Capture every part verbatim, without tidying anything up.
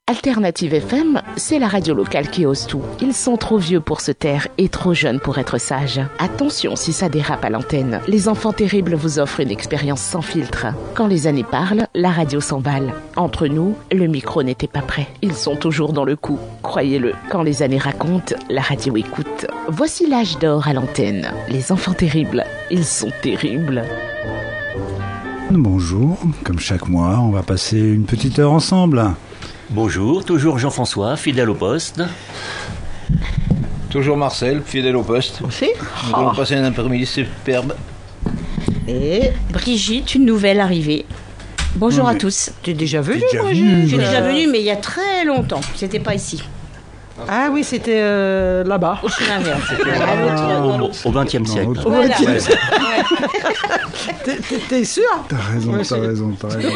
Alternative F M, c'est la radio locale qui ose tout. Ils sont trop vieux pour se taire et trop jeunes pour être sages. Attention si ça dérape à l'antenne. Les enfants terribles vous offrent une expérience sans filtre. Quand les années parlent, la radio s'emballe. Entre nous, le micro n'était pas prêt. Ils sont toujours dans le coup, croyez-le. Quand les années racontent, la radio écoute. Voici l'âge d'or à l'antenne. Les enfants terribles, ils sont terribles. Bonjour, comme chaque mois, on va passer une petite heure ensemble. Bonjour, toujours Jean-François, fidèle au poste. Toujours Marcel, fidèle au poste. Aussi. Nous allons passer un après-midi superbe. Et Brigitte, une nouvelle arrivée. Bonjour Oui, à tous. Tu es déjà venu, déjà Brigitte? venu, J'ai bah. déjà venu, mais il y a très longtemps. C'était pas ici. Ah oui, c'était euh, là-bas. Au chemin vert. Ah, Au vingtième siècle. autre- Au Voilà. vingtième. T'es, t'es- t'es sûr? T'as raison, Ouais, t'as c'est- raison, t'as raison.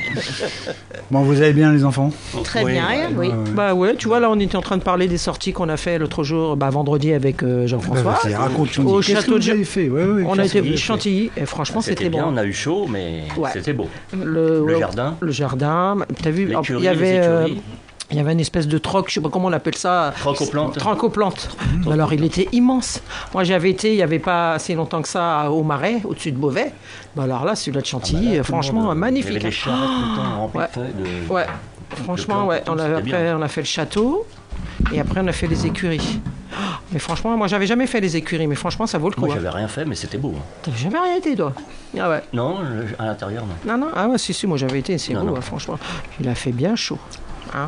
Bon, vous allez bien les enfants? Très Oui, bien, ouais. oui. Ouais, ouais. Bah ouais, tu vois, là on était en train de parler des sorties qu'on a fait l'autre jour, bah vendredi avec euh, Jean-François. Bah, vas-y, raconte-nous. Au Qu'est-ce château que de vous avez fait? Ouais, ouais, On a qu'est-ce été que vous avez fait Chantilly et franchement C'était c'était bien, bon. on a eu chaud, mais Ouais. c'était beau. Le, Le jardin. Le jardin. T'as vu? L'écurie, Il y avait, les euh, écuries. il y avait une espèce de troc, je sais pas comment on appelle ça. Troc-aux-plantes. Troc-aux-plantes. Alors il était immense. Moi j'avais été, il n'y avait pas assez longtemps que ça, au Marais, au-dessus de Beauvais. Bah, alors là, celui-là de Chantilly, Ah bah là, tout le franchement, monde, magnifique. Il y avait les charrettes tout le temps remplies Ouais. de feuilles. De... Ouais, franchement, plantes, ouais. tout, On a, c'était après, bien. on a fait le château et après on a fait les écuries. Oh, mais franchement, moi j'avais jamais fait les écuries, mais franchement ça vaut le coup. Moi, hein. j'avais rien fait, mais c'était beau. hein. T'avais jamais rien été, toi? Ah ouais. Non, le- à l'intérieur, non. Non, non, ah ouais, si, si, moi j'avais été, c'est Non, beau, non. hein, franchement. Il a fait bien chaud. Hein.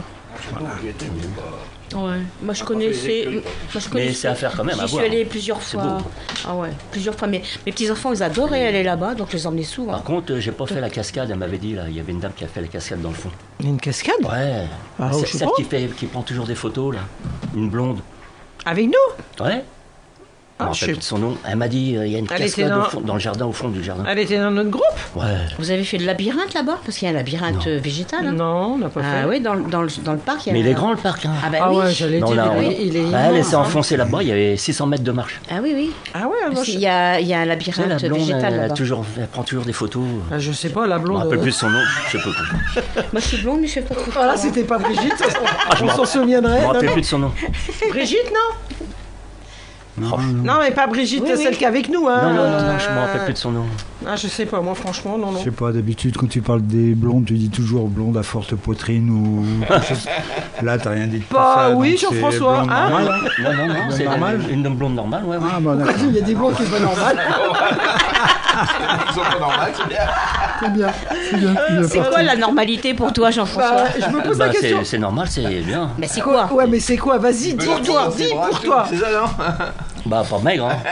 Ouais. Moi je connaissais. Moi, je connaissais- Mais c'est à faire quand même, à J'y suis voir. allée plusieurs C'est fois. beau. Ah ouais, plusieurs fois. Mais mes petits enfants, ils adoraient aller là-bas, donc je les emmenais souvent. Par contre, euh, j'ai pas fait la cascade, elle m'avait dit, là. Il y avait une dame qui a fait la cascade dans le fond. Il y a une cascade? Ouais. Ah, C'est- je sais celle pas. qui, fait, qui prend toujours des photos, là. Une blonde. Avec nous? Ouais. Ah, Je me je rappelle sais- plus de son nom. Elle m'a dit, euh, il y a une Elle était cascade dans- au fond- dans le jardin, au fond du jardin. Elle était dans notre groupe? Ouais. Vous avez fait le labyrinthe là-bas? Parce qu'il y a un labyrinthe Non. euh, végétal. Hein. Non, on n'a pas Ah fait. oui, dans, le- dans, le, dans le parc, il y a Mais il un- est grand, le parc, hein. Ah bah Ah oui. ouais, j'allais Non, dire, là, il, on- est- il est Bah, elle immense, s'est hein. enfoncée là-bas, il y avait six cents mètres de marche. Ah oui, oui. Ah ouais, moi, Parce je... qu'il y a, il y a un Tu sais, la labyrinthe blonde, végétal elle, a là-bas. toujours, elle prend toujours des photos. Ah, je sais pas, la Je me blonde. rappelle euh, plus de son nom, je sais pas plus. Moi je suis blonde, mais je fais pas trop. Voilà, hein. c'était pas Brigitte, ça, Ah, je on me s'en rappelle- souviendrait. Je me Non, rappelle non. plus de son nom. Brigitte, non? Non, non. Non, mais pas Brigitte, Oui, oui. celle qui est avec nous. Hein. Non, non, non, non, Euh, je me rappelle plus de son nom. Ah, je sais pas, moi, franchement, non, non. Je sais pas, d'habitude, quand tu parles des blondes, tu dis toujours blonde à forte poitrine ou quelque chose. Là, t'as rien dit de tout Bah ça. oui, donc c'est Jean-François, blonde hein normale. Non, non, non, c'est normale une une blonde normale, ouais, ouais. Ah, bah d'accord. Il y a des blondes qui sont pas normales. Ils sont pas normaux, c'est bien. C'est bien, c'est bien. il est C'est parti. quoi la normalité pour toi, Jean-François? Bah, je me pose Bah, la question. c'est c'est normal, c'est bien. Mais c'est quoi? Ouais, mais c'est quoi? Vas-y, dis pour toi, dis pour toi. C'est ça, non? Bah, pas maigre, hein.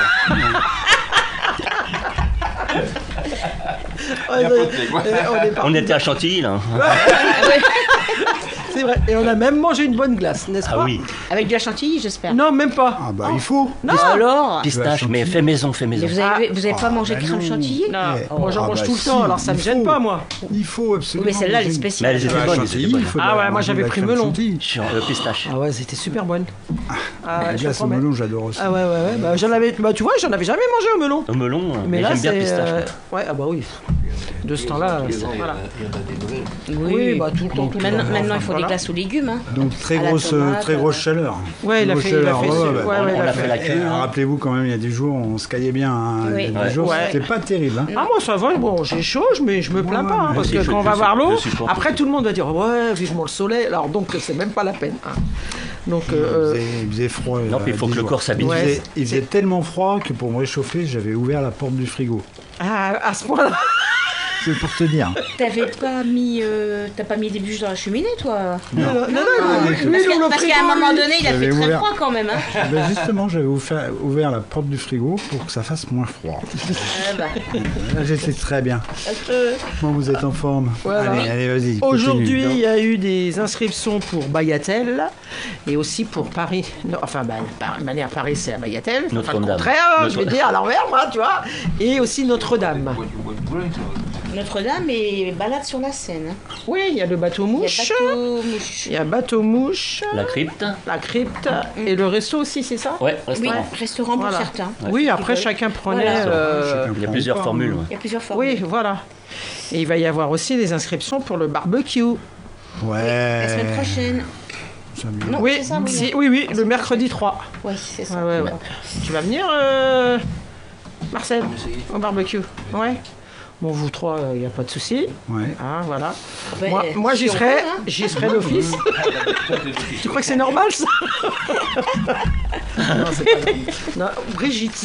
Ouais, Bien ouais, poté, quoi. euh, on est On était à Chantilly, là. C'est vrai. Et on a même mangé une bonne glace, n'est-ce pas? Ah oui, Avec de la chantilly, j'espère. Non, même pas. Ah, bah il faut. Non. Alors? pistache, mais fait maison, fait Mais maison. vous avez, vous avez pas Ah, mangé de bah crème non. chantilly? Non, Eh, moi j'en ah mange bah tout le si, temps, alors ça me il gêne faut. pas, moi. Il faut absolument. Oui, mais celle-là, elle est manger une- Mais spéciale. elles étaient La bonnes, elles chantilly, étaient bonnes. il faut de Ah la- ouais, moi, manger j'avais de la pris crème melon. chantilly. Sur le pistache. Ah ouais, c'était super bonne. Ah La ouais, je glace au promets. melon, j'adore aussi. Ah ouais, ouais, ouais. Bah, j'en avais, bah, tu vois, j'en avais jamais mangé au melon. Au melon, Mais mais là, j'aime bien le c'est. pistache. euh, moi. Ouais, ah bah oui. De ce temps-là, Il y en a- voilà. il y en a des nouvelles. Oui, bah tout le temps. tout le Maintenant, temps. maintenant, il faut Voilà. des glaces aux légumes. Hein. Donc très À la grosse, tomate, très grosse euh, chaleur. Ouais, il a Grosse fait, il a chaleur, fait, ouais, ouais, ouais, ouais, ouais. ouais, il On a a fait. fait la Et, queue. hein. Rappelez-vous quand même, il y a des jours, on se caillait bien. hein. Oui. Il y a des Ouais. jours, Ouais. c'était pas terrible. hein. Ah moi ça va, bon j'ai chaud, mais je me plains Ouais, pas, hein, ouais, parce si, que je- quand on je va voir su- l'eau, je supporte. après tout le monde va dire ouais vivement le soleil, alors donc c'est même pas la peine. hein. Donc Il euh, faisait, il faisait froid. Non, euh, puis il faut dix que le jours. corps s'habitue. Il Ouais, faisait, il c'est- faisait tellement froid que pour me réchauffer, j'avais ouvert la porte du frigo. ah, à ce point-là. C'est pour te dire. T'avais pas mis, euh, t'as pas mis des bûches dans la cheminée, toi? Non, non, non, non, Parce, lui, que- dans le parce frigo, qu'à un moment lui. donné, il a fait J'avais très ouvert. froid quand même. Hein. Ben justement, j'avais ouvert, ouvert la porte du frigo pour que ça fasse moins froid. Ah bah. Là, j'étais très bien. Euh, Bon, vous êtes en forme. Voilà. Allez, allez, vas-y. Aujourd'hui, continue. il y a eu des inscriptions pour Bagatelle et aussi pour Paris. Non, enfin, bah, par manière, Paris, c'est à Bagatelle. Enfin, le Notre-Dame. contraire, je vais Notre- dire à l'envers, moi, tu vois. Et aussi Notre-Dame. Notre-Dame est balade sur la Seine. Oui, il y a le bateau Il y a mouche. bateau mouche. Il y a bateau mouche. La crypte. La crypte et le resto aussi, c'est ça? Ouais, Oui, restaurant. restaurant pour Voilà. certains. Oui, après Ils veulent. chacun prenait. Voilà. euh, Chacun Il y a prend plusieurs pas, formules. hein. ouais. Il y a plusieurs formes. Oui, voilà. Et il va y avoir aussi des inscriptions pour le barbecue. Ouais. La semaine prochaine. Samedi. Non, Oui, c'est ça, oui. si- oui, oui, le mercredi trois. Oui, c'est ça. Ouais, ouais, ouais. Tu vas venir, euh, Marcel, au barbecue? Ouais. Bon, vous trois, il n'y a pas de souci. Ouais. Hein, voilà. Ben, moi, moi si j'y on serai, peut, hein. j'y serai d'office. Tu crois que c'est normal, ça? Non, c'est pas normal. Non, Brigitte.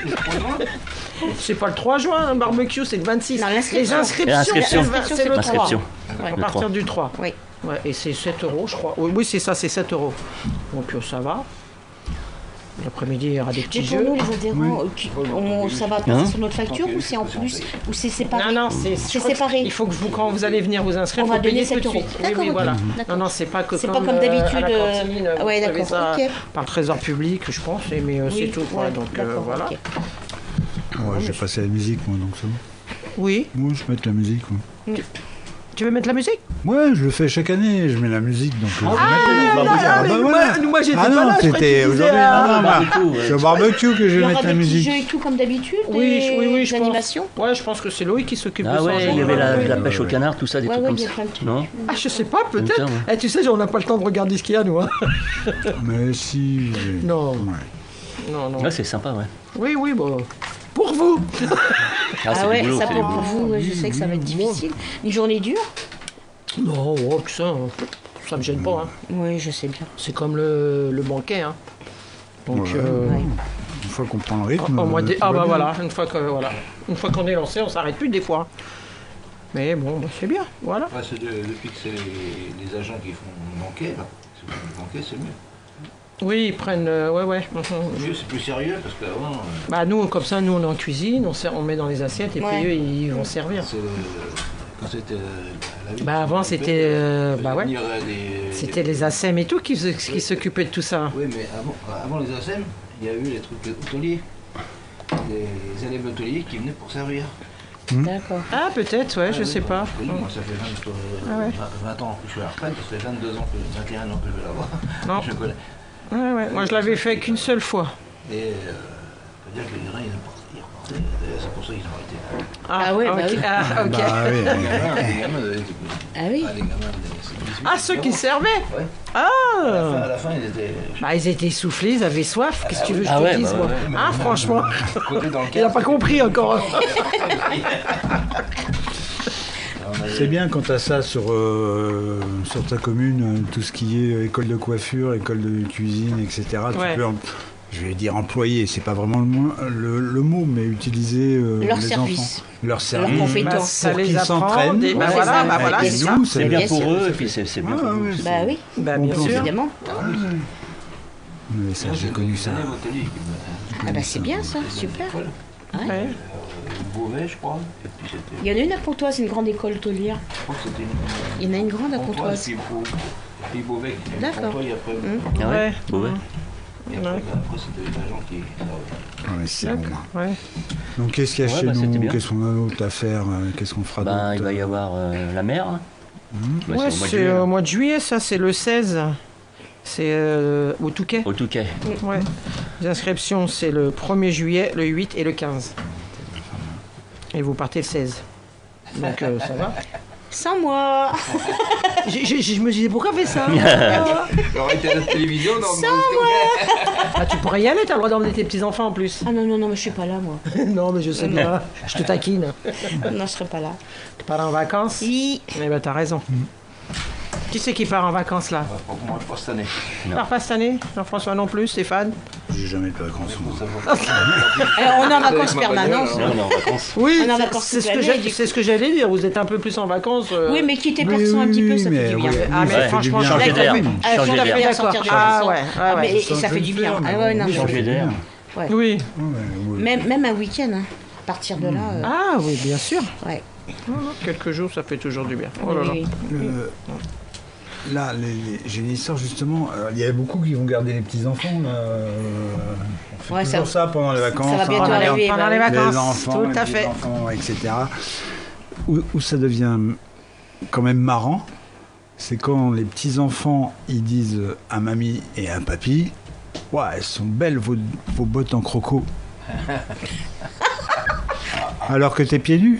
C'est pas le trois juin, un barbecue, c'est le vingt-six. Non, l'inscription. Les inscriptions, L'inscription. c'est c'est le trois. Inscription. À Ouais. partir du trois. Oui. Ouais, et c'est sept euros, je crois. Oui, oui, c'est ça, c'est sept euros. Donc euh, ça va. L'après-midi, il y aura des Mais petits pour jeux. nous, les adhérents, euh, qui- on- ça va passer Hein sur notre facture ou c'est en plus? Ou c'est séparé? Non, non, c'est C'est je crois que séparé. Il faut que vous, quand vous allez venir vous inscrire, On faut va donner payer tout sept de euros. suite. Oui, D'accord, oui, ok. voilà. D'accord. Non, non, c'est pas que C'est pas comme, comme euh, d'habitude, à la euh, cantine, ah vous ouais, recevez d'accord, ça ok. par le trésor public, je pense, et- mais euh, c'est Oui, tout. Quoi. ouais, Donc euh, d'accord, voilà. ok. Ouais, j'ai passé la musique, moi, donc ça va. Oui. Moi, je mets de la musique. Ouais. Tu veux mettre la musique? Ouais, je le fais chaque année, je mets la musique, donc euh, je vais Ah, mettre la musique. non, Ah, mais bah moi- voilà. moi, j'étais Ah pas non, là, je croyais c'était que tu disais, aujourd'hui. ah, Non, non, barbecue, bah, ouais. c'est au barbecue que je Il y vais aura mettre des la petits musique. jeux et tout comme d'habitude, Oui, des oui, oui, je pense. animations. Ouais, je pense que c'est Loïc qui s'occupe de Ah ça. en ouais, il y avait général. la, Oui. la pêche au canard, tout ça, des Ouais, trucs ouais, comme il y a ça. plein de trucs. Non Ah, je sais pas, peut-être. Comme ça, ouais. Eh, tu sais, on n'a pas le temps de regarder ce qu'il y a, nous. Hein. Mais si. j'ai- Non. Ouais. Non, non. Ouais, c'est sympa, ouais. Oui, oui, bon. Pour vous. Ah, c'est Ah ouais, du boulot, ça c'est du pour boulot. vous, ouais, je sais que ça va être difficile. Une journée dure? Non, oh, que ça, hein. Ça me gêne pas. Hein. Oui, je sais bien. C'est comme le, le banquet. Hein. Donc, Ouais. euh, Ouais. Une fois qu'on prend le rythme. au mois de- tout ah va bah bien. voilà, une fois que voilà, une fois qu'on est lancé, on s'arrête plus des fois. Mais bon, bah, c'est bien, voilà. Ouais, c'est de- depuis que c'est les, les agents qui font le banquet, là. C'est le banquet, c'est mieux. Oui, ils prennent, euh, ouais, ouais. mhm. C'est mieux, c'est plus sérieux parce qu'avant, euh, Bah nous, comme ça, nous on est en cuisine, on, sert, on met dans les assiettes et Ouais. puis eux ils vont servir. c'est, euh, quand c'était. euh, la vie, Bah avant c'était, c'était, euh, bah ouais, venir, euh, des- c'était les A S E M et tout qui, se- qui s'occupaient de tout ça. Oui, mais avant, avant les A S E M, il y a eu les trucs hôteliers. Des élèves hôteliers qui venaient pour servir. D'accord. Ah peut-être, ouais, je sais pas. Oui, moi, ça fait vingt, euh, Ah ouais. vingt- vingt ans que je suis à la retraite, ça fait vingt-deux ans, que, vingt et un ans que je vais l'avoir. Non. Je connais. Ouais, ouais. Moi je l'avais fait qu'une seule fois. Et euh, faut dire que les gens, ils repartaient, ils repartaient. D'ailleurs, c'est pour ça qu'ils ont arrêté. Ah ouais, bah ok. oui. Ah, ok. Bah oui, Les oui. gamins, les gamins, euh, Ah oui. ah, les gamins, c'est dix-huit, Ah, ceux qui dix-neuf ans. servaient. Ouais. À la, fin, Ah. à la fin, ils étaient. Bah ils étaient essoufflés, ils avaient soif. Qu'est-ce que tu veux que je Ah te ouais, dise bah moi ouais, mais- Ah franchement, Côté dans le il a cadre, pas compris encore. on avait- C'est bien quand tu as ça sur, euh, sur ta commune, euh, tout ce qui est euh, école de coiffure, école de cuisine, et cetera. Ouais. Tu peux, em- je vais dire employer, c'est pas vraiment le, mo- le, le mot, mais utiliser euh, Leur les service. enfants. Leur service. compétences. Bah, ça pour les qu'ils apprend. s'entraînent. des- Bah Ouais, voilà, ça, bah ouais, voilà, bien c'est sûr. ça. Nous, C'est c'est bien bien pour sûr. eux, et puis c'est c'est bien Ah, pour vous. ouais, aussi. Bah oui, Bah On bien peut- sûr. évidemment. Mais ça, Moi, j'ai connu ça. des élèves hôteliers qui me- Ah bah c'est bien ça, qui super. école. Ouais. Ouais. Euh, Beauvais, je crois. Et puis c'était. Il y en a une à Pontoise, une grande école hôtelière. Je crois que c'était une. Il y en a une grande à Pontoise, Pontoise. puis Beau- puis Beauvais. qui- D'accord. Pontoise, et après, Ah ouais, Ouais. Bon, ouais. et après, Ouais. après, c'était les agents qui. Ouais, c'est bon. Ouais. Donc qu'est-ce qu'il y a Ouais, chez bah, c'était nous? bien. Qu'est-ce qu'on a d'autre à faire? euh, Qu'est-ce qu'on fera Ben, il d'autre va y avoir euh, la mer. Bah, Ouais, c'est au mois de c'est juillet, au là. mois de juillet, ça, c'est le seize. C'est euh, au Touquet. Au Touquet. Ouais. Les inscriptions, c'est le premier juillet, le huit et le quinze. Et vous partez le seize. Donc euh, ça va. Sans moi. J'ai- j'ai- Je me disais, pourquoi fait ça J'aurais été à la télévision dans Ah, tu pourrais y aller, t'as le droit d'emmener tes petits-enfants en plus. Ah non, non, non, mais je suis pas là, moi. Non, mais je sais bien, je te taquine. Non, je serai pas là. Tu pars en vacances? Oui. Eh ben, t'as raison. Qui c'est qui part en vacances là? Moi, pas cette année. Tu pars pas cette année? Jean-François non plus, Stéphane? J'ai jamais de vacances. moi. Alors, on est en vacances Avec ma permanentes. bagnole, Là, on est en vacances. Oui, On est en c'est- vacances c'est toute ce que l'année, j'ai- du c'est ce que j'allais dire. Vous êtes un peu plus en vacances. euh, Oui, mais quitter Oui, perso un oui, petit peu, oui, ça mais fait du bien. oui, Ah, oui, mais ça fait franchement, du bien. Changer Là, d'air. Ah, Changer tout à d'air. fait, D'accord. sortir des Ah choses. ouais, ouais, Ah, ouais. mais Ça ça fait fait du bien. faire, Ah mais ouais, non, oui, mais- Changer d'air. ouais. Oui. Ouais, ouais. Même, même un week-end, hein. À partir de là, euh, Ah oui, bien sûr. ouais. Quelques jours, ça fait toujours du bien. Oh là Oui, là. oui. Le- Là, les- les- j'ai une histoire justement. euh, Il y a beaucoup qui vont garder les petits-enfants. Là. euh, On fait Ouais, toujours ça- ça, pendant les vacances. ça va bientôt hein, arriver. Pendant bah les oui. vacances, Les enfants, tout les à fait. enfants, et cetera. Où, où ça devient quand même marrant, c'est quand les petits-enfants ils disent à mamie et à papy, ouais, elles sont belles vos, vos bottes en croco. Alors que t'es pieds nus.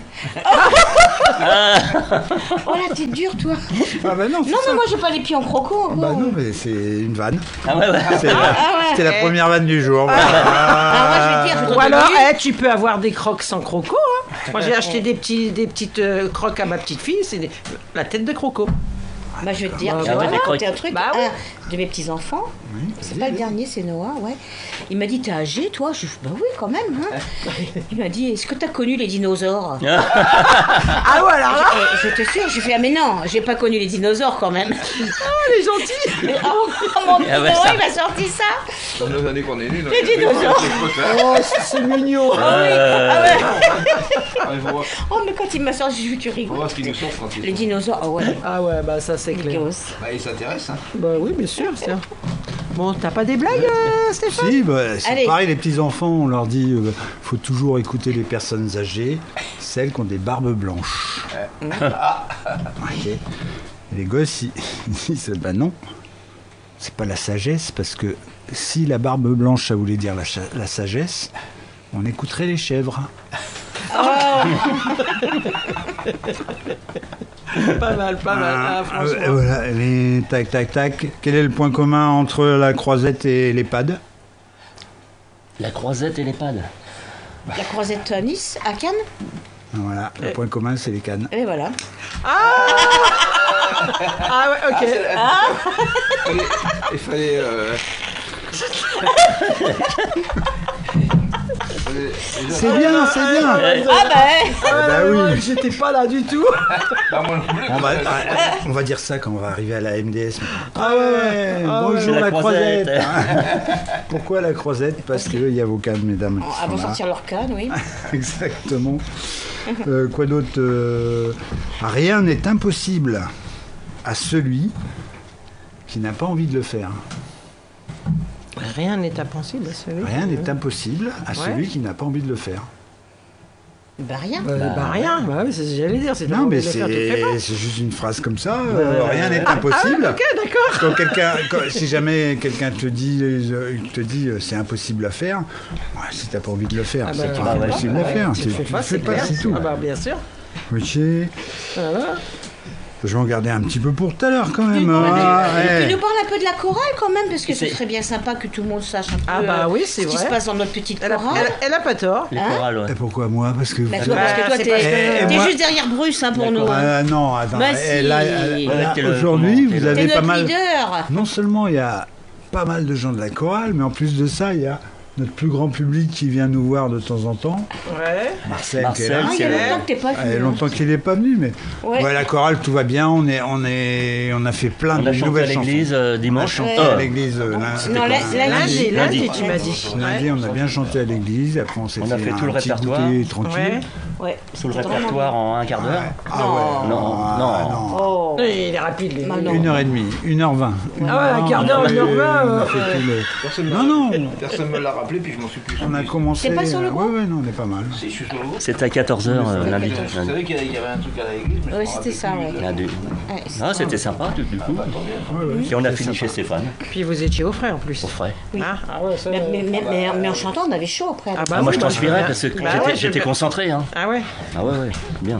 Oh là, t'es dur, toi. Ah bah non, c'est Non, ça. mais moi, j'ai pas les pieds en croco. Bah encore. non, mais c'est une vanne. Ah ouais, ouais. C'est la- Ah ouais. C'était la première vanne du jour. Ah, moi, je vais dire, je Ou voudrais alors, nu. eh, tu peux avoir des crocs sans croco. Hein. Moi, j'ai acheté des, petits, des petites euh, crocs à ma petite fille. C'est des- la tête de croco. Bah, je vais te dire, Bah, tu ouais, vois, des crocs. t'es un truc. Bah ouais. Un de mes petits-enfants, c'est pas le dernier, c'est Noah, ouais. Il m'a dit, t'es âgé, toi? Je dis, bah oui, quand même. Hein. Il m'a dit, est-ce que t'as connu les dinosaures? Ah ouais, alors là, Et je te suis, j'ai fait, ah mais non, j'ai pas connu les dinosaures quand même. elle est gentille. Mais, oh, mon petit Ah ouais, Noah, ça- il m'a sorti ça. Dans nos années qu'on est nés, Les dinosaures. Oh, c'est c'est mignon. Euh, Ah ouais. Il faut voir, Oh, mais quand il m'a sorti, j'ai vu, tu faut rigoles. voir ce qu'ils nous sortent quand ils Les sont- dinosaures, oh ouais. Ah ouais, bah ça, c'est Les clair. gosses. Bah, ils s'intéressent. Hein. Bah oui, bien sûr. tiens. Bon, t'as pas des blagues, euh, Stéphane? Si, bah, c'est Allez. pareil, les petits-enfants, on leur dit euh, faut toujours écouter les personnes âgées, celles qui ont des barbes blanches. Ok. Et les gosses, ils ils disent bah non, c'est pas la sagesse, parce que si la barbe blanche, ça voulait dire la, cha- la sagesse, on écouterait les chèvres. Pas mal, pas mal. Ah, Ah, franchement. euh, voilà, les tac tac tac. Quel est le point commun entre la croisette et l'EHPAD? La croisette et l'EHPAD. La croisette à Nice, à Cannes, Voilà, le point commun, c'est les cannes. et voilà. Ah ouais, ok. Fallait- Il fallait. Euh... fallait- déjà- C'est bien, c'est bien. Ah bah, Ah ouais, bah non, mais oui. moi, j'étais pas là du tout. Ah, moi non plus. On va, on va dire ça quand on va arriver à la M D S. Ah ouais, ah ouais. Bonjour C'est la, la croisette. croisette. Pourquoi la croisette? Parce qu'il y a vos cannes, mesdames. qui elles sont vont là. sortir leur canne, oui. Exactement. Euh, quoi d'autre? Euh, Rien n'est impossible à celui qui n'a pas envie de le faire. Rien n'est impossible à celui. Rien n'est impossible à celui qui n'a pas envie de le faire. Bah rien. Bah, bah, rien, bah, oui, c'est ce que j'allais dire. C'est Non, mais de le faire, tu le fais pas. c'est c'est juste une phrase comme ça. euh, rien n'est impossible. Ah, ok, d'accord. Quand quelqu'un, quand- si jamais quelqu'un te dit, euh, te dit euh, c'est impossible à faire, ouais, si t'as pas envie de le faire, Ah c'est bah, pas bah ouais, impossible bah à ouais, faire. Tu Tu le fais tu pas, le fais c'est pas, clair. c'est tout. Ah bah, bien sûr. Ok. Voilà. Je vais en garder un petit peu pour tout à l'heure quand même. Tu hein. Ouais. nous parles un peu de la chorale quand même, parce que ce C'est- serait bien sympa que tout le monde sache un peu Ah bah euh, oui, c'est ce qui vrai. se passe dans notre petite Elle a, chorale. elle, elle a pas tort. Les Hein chorales, ouais. Et pourquoi moi? Parce que Bah, vous- toi, parce que Bah, toi, c'est t'es parce que- t'es moi- juste derrière Bruce hein, pour nous. hein. Ah, non, attends. Bah, eh, si. là, Ouais, là, t'es le- aujourd'hui, comment, t'es vous le- avez T'es pas notre mal. leader. Non seulement il y a pas mal de gens de la chorale, mais en plus de ça, il y a notre plus grand public qui vient nous voir de temps en temps. Ouais. Marcel, Marcel, qui est là. Ah, il y a c'est- longtemps que t'es pas Il y a venu. hein. longtemps qu'il n'est pas venu, mais Ouais. ouais, la chorale, tout va bien. On est, on est, on a fait plein On de a chanté à nouvelles chansons. l'église euh, On a dimanche. chanté Euh, à l'église euh, lundi. Non, la- C'était la- quoi, Lundi, lundi, lundi. tu m'as dit. Lundi, on a bien chanté à l'église. Après, on s'est On a fait un tout le petit répertoire. goûter tranquille. Ouais. Ouais. Sous le C'était vraiment répertoire en un quart d'heure. Ah Non. ouais. Non, Ah, non. Oh. Il est rapide, lui. Bah, non. Une heure et demie, une heure vingt. Ah ouais, un quart d'heure, une heure vingt, On a euh, fait tout le- Personne Non, me- non. Personne me l'a rappelé, puis je m'en suis plus On a souvenu. commencé. T'es pas sur le euh, groupe Ouais, ouais, non, on est pas mal. Si, je suis sur le groupe. C'était à quatorze heures euh, lundi. Je savais qu'il y avait- il y avait un truc à l'église, mais je Ouais, m'en c'était rappelais ça, plus. ouais. Lundi. Ouais, c'est- Ah, c'était sympa, tout du coup. Ouais, ouais. Et on a fini chez Stéphane, Puis vous étiez au frais en plus. au frais. Ah, ah ouais, ça. Mais, mais, mais, mais, mais en chantant, on avait chaud après. Ah bah Ah, moi, oui, je transpirais parce que Bah j'étais- ouais, j'étais je- concentré. Hein. Ah ouais. Ah ouais, ouais, bien.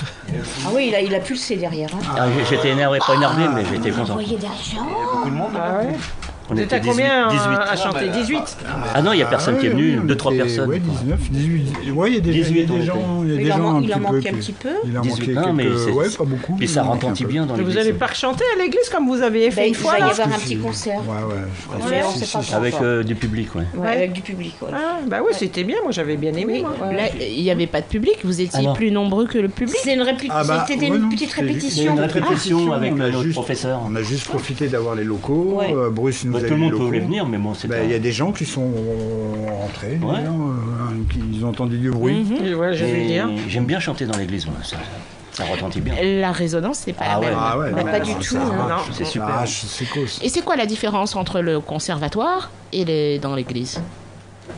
Ah oui, il a, il a pulsé derrière. Hein. Ah, j'étais énervé, pas énervé, mais j'étais content. Envoyé d'argent. Beaucoup de monde. Ah ouais. On Vous êtes à était combien dix-huit. euh, à chanter dix-huit. Ah non, il n'y a personne Ah qui est ouais, venu, oui, on deux, trois était- personnes. Ouais, dix-neuf, dix-huit. Ouais, il y a des, il y a dix-huit, des on gens. Il y a Il des en gens man- un il en petit peu manquait un qui- petit peu. Il en dix-huit, manquait non, mais quelques. c'est- Ouais, pas beaucoup. Puis mais ça il en manquait un retentit peu. bien dans Vous l'église. allez pas chanter à l'église comme vous avez fait Bah, une il fois va y là avoir un que petit c'est- concert. Ouais, ouais. je crois Ouais, que on si, sait si, pas si. quand. Avec euh, du public, ouais. Ouais, avec du public. Ouais. Ah, bah oui, c'était bien, moi j'avais bien aimé. Oui, Moi. ouais. Là, il n'y avait pas de public, vous étiez Ah non. plus nombreux que le public. C'était une, répé- Ah bah, c'était ouais, une non, petite c'est- Il y a répétition. une répétition avec on a notre juste- professeur. On a juste profité d'avoir les locaux. Ouais. euh, Bruce nous Bah, a tout eu le les monde locaux. voulait venir, mais bon, c'est Bah, pas... il y a des gens qui sont rentrés, Ouais. des gens, euh, qui ils ont entendu du bruit. Et ouais, je vais Et dire. J'aime bien chanter dans l'église, moi. Ça, ça retentit bien. La résonance, c'est pas Ah la ouais. même. Ah ouais, Bah, non, pas non, du ça tout, arrache. hein. Non, c'est Ça super. arrache, c'est cause. Et c'est quoi la différence entre le conservatoire et les... dans l'église?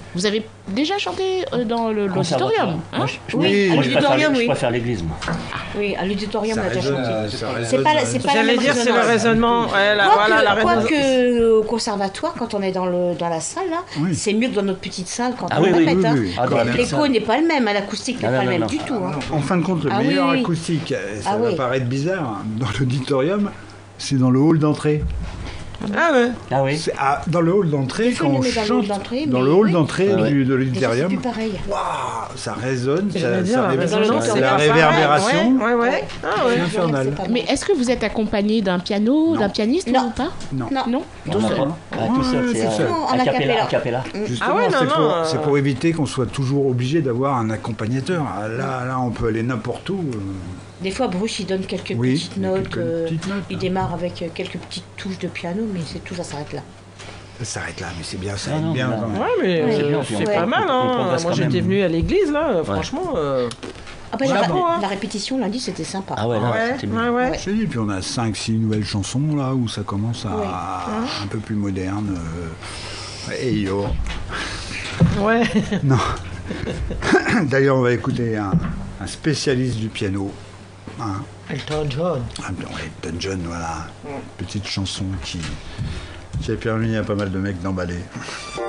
Vous avez déjà chanté euh, dans le- Conservatoire. l'auditorium, hein? Moi, je, je- Oui, moi, à je préfère, l'auditorium, je oui. préfère l'église, moi. Oui, à l'auditorium, Ça on a déjà résonne, chanté. euh, ça C'est résonne, pas, la- euh, c'est pas la J'allais même dire, c'est le résonance. raisonnement. Ouais, la- Quoique, voilà, la résonance. quoique, au conservatoire, quand on est dans, le, dans la salle, là, Oui. c'est mieux que dans notre petite salle quand Ah on oui, oui, répète. oui, hein. oui. Ah, dans la petite L'écho salle. n'est pas le même, hein, l'acoustique n'est Ah, pas non, le même non, du non. tout. hein. En fin de compte, le Ah oui, meilleur oui. acoustique, euh, ça Ah va oui. paraître bizarre, hein, dans l'auditorium, c'est dans le hall d'entrée. Ah ouais. Ah oui. C'est à- dans le hall d'entrée, Des fois, quand il on le met dans le chante, hall d'entrée, dans mais le hall oui. d'entrée Ah ouais. du- de Mais ça, c'est l'auditorium, plus pareil. waouh, ça résonne, ça, J'allais dire, ça la ré- résonance, c'est c'est la pas pareil. réverbération. Ouais, ouais, ouais. Ah ouais. C'est infernal. pas Mais mal. est-ce que vous êtes accompagné d'un piano, Non. d'un pianiste Non. ou pas? Non. Non. Non. Non, non, non. Ah, tout seul, Ouais, c'est tout euh, seul. En a cappella. acapella. a cappella. Justement, Ah ouais, non, c'est non, pour, euh, c'est pour éviter qu'on soit toujours obligé d'avoir un accompagnateur. Ah, Là, là, on peut aller n'importe où. euh, Des fois, Bruce, il donne quelques Oui, petites il y a notes. quelques euh, petites notes, il hein. démarre avec euh, quelques petites touches de piano, mais c'est tout, ça s'arrête là. Ça s'arrête là, mais c'est bien, ça Ah aide non, bien mais là- quand même. Ouais, mais Ouais, euh, c'est bien, c'est puis on- pas on- mal. on Hein. progresse Moi, quand j'étais même. venu à l'église, là, franchement. euh, Ah ben, Voilà, la, bon. la répétition lundi, c'était sympa. Ah ouais, là, Ouais, c'était bien. ouais, ouais. Je te dis, puis on a cinq six nouvelles chansons là où ça commence à Ouais. un peu plus moderne. euh, Et yo. Ouais. Non. D'ailleurs, on va écouter un, un spécialiste du piano. Hein. Elton John. Ah, ben ouais, Elton John, voilà. Petite chanson qui, qui a permis à pas mal de mecs d'emballer.